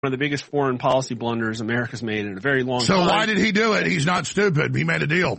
one of the biggest foreign policy blunders America's made in a very long time. So why did he do it? He's not stupid. He made a deal.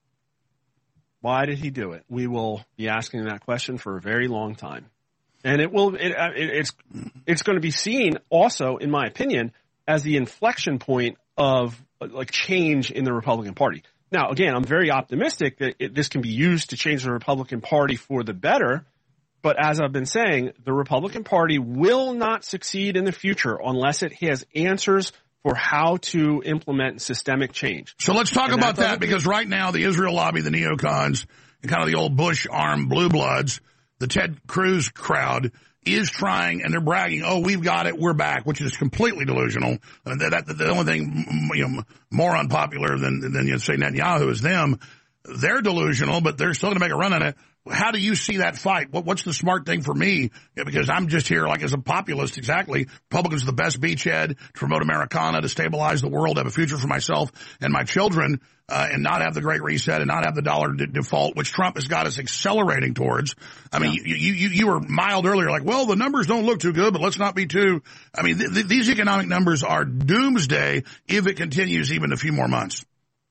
Why did he do it? We will be asking that question for a very long time. And it's going to be seen also, in my opinion, as the inflection point of like change in the Republican Party. Now, again, I'm very optimistic that this can be used to change the Republican Party for the better. But as I've been saying, the Republican Party will not succeed in the future unless it has answers for how to implement systemic change. So let's talk about that, because right now the Israel lobby, the neocons, and kind of the old Bush arm blue bloods, the Ted Cruz crowd is trying, and they're bragging, oh, we've got it, we're back, which is completely delusional. The only thing more unpopular than you say Netanyahu is them. They're delusional, but they're still going to make a run at it. How do you see that fight? What's the smart thing for me? Yeah, because I'm just here like as a populist, exactly. Republicans are the best beachhead to promote Americana, to stabilize the world, have a future for myself and my children, and not have the Great Reset and not have the dollar default, which Trump has got us accelerating towards. I mean, you were mild earlier, like, well, the numbers don't look too good, but let's not be too. I mean, these economic numbers are doomsday if it continues even a few more months.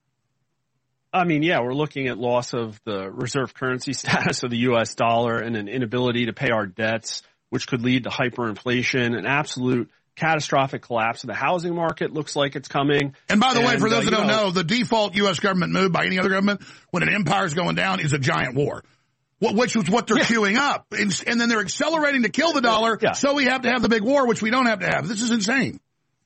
I mean, yeah, we're looking at loss of the reserve currency status of the U.S. dollar and an inability to pay our debts, which could lead to hyperinflation, an absolute catastrophic collapse of the housing market looks like it's coming. And by the way, for those that don't know, the default U.S. government move by any other government when an empire is going down is a giant war, which is what they're queuing up. And then they're accelerating to kill the dollar, so we have to have the big war, which we don't have to have. This is insane.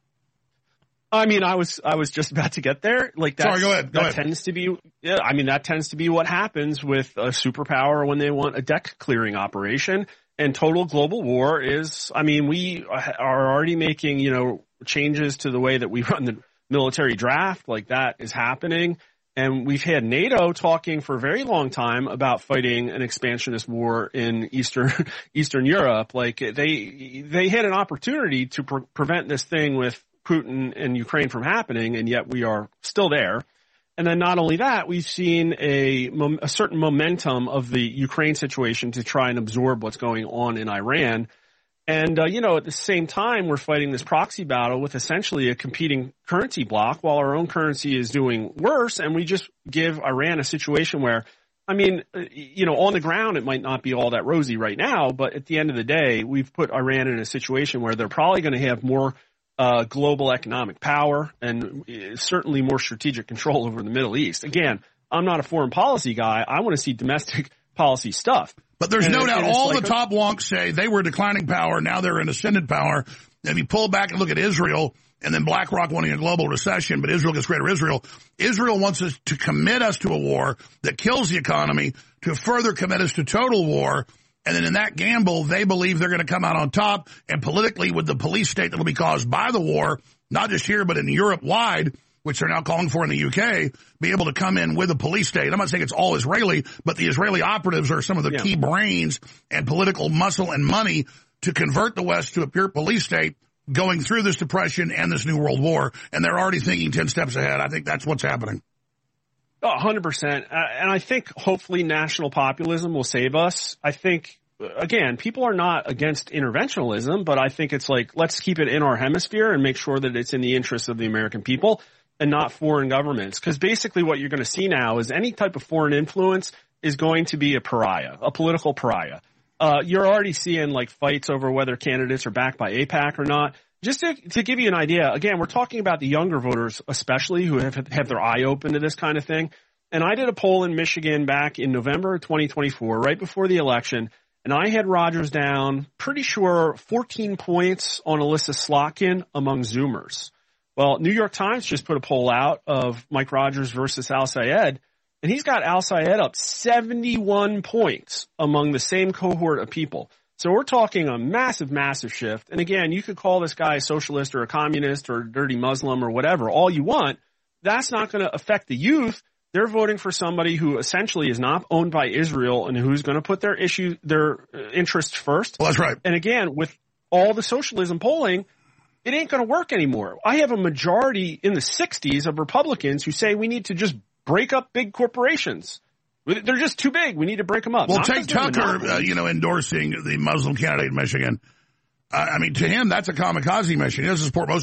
I mean, I was just about to get there. Like that. Sorry, go ahead. That tends to be, that tends to be what happens with a superpower when they want a deck clearing operation. And total global war is, I mean, we are already making, changes to the way that we run the military draft. Like that is happening. And we've had NATO talking for a very long time about fighting an expansionist war in Eastern Europe. Like they had an opportunity to prevent this thing with Putin and Ukraine from happening, and yet we are still there. And then not only that, we've seen a certain momentum of the Ukraine situation to try and absorb what's going on in Iran. And, at the same time, we're fighting this proxy battle with essentially a competing currency block while our own currency is doing worse. And we just give Iran a situation where, on the ground, it might not be all that rosy right now, but at the end of the day, we've put Iran in a situation where they're probably going to have more global economic power and certainly more strategic control over the Middle East. Again, I'm not a foreign policy guy. I want to see domestic policy stuff. But there's no doubt all the top wonks say they were declining power. Now they're in ascendant power. If you pull back and look at Israel and then BlackRock wanting a global recession, but Israel gets greater Israel. Israel wants us to commit us to a war that kills the economy, to further commit us to total war. And then in that gamble, they believe they're going to come out on top. And politically, with the police state that will be caused by the war, not just here, but in Europe wide, which they're now calling for in the UK, be able to come in with a police state. I'm not saying it's all Israeli, but the Israeli operatives are some of the key brains and political muscle and money to convert the West to a pure police state going through this depression and this new world war. And they're already thinking 10 steps ahead. I think that's what's happening. 100%. And I think hopefully national populism will save us. I think, again, people are not against interventionism, but I think it's like, let's keep it in our hemisphere and make sure that it's in the interest of the American people and not foreign governments. Because basically what you're going to see now is any type of foreign influence is going to be a pariah, a political pariah. You're already seeing like fights over whether candidates are backed by AIPAC or not. Just to give you an idea, again, we're talking about the younger voters, especially who have their eye open to this kind of thing. And I did a poll in Michigan back in November of 2024, right before the election, and I had Rogers down, pretty sure 14 points on Alyssa Slotkin among Zoomers. Well, New York Times just put a poll out of Mike Rogers versus Al Sayed, and he's got Al Sayed up 71 points among the same cohort of people. So we're talking a massive, massive shift. And again, you could call this guy a socialist or a communist or a dirty Muslim or whatever, all you want. That's not going to affect the youth. They're voting for somebody who essentially is not owned by Israel and who's going to put their interests first. Well, that's right. And again, with all the socialism polling, it ain't going to work anymore. I have a majority in the 60s of Republicans who say we need to just break up big corporations. They're just too big. We need to break them up. Well, take Tucker, endorsing the Muslim candidate in Michigan. I mean, to him, that's a kamikaze mission. He doesn't support most